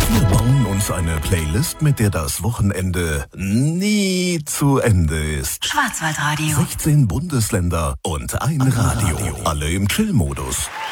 Wir bauen uns eine Playlist, mit der das Wochenende nie zu Ende ist. Schwarzwaldradio. 16 Bundesländer und ein Radio. Alle im Chill-Modus.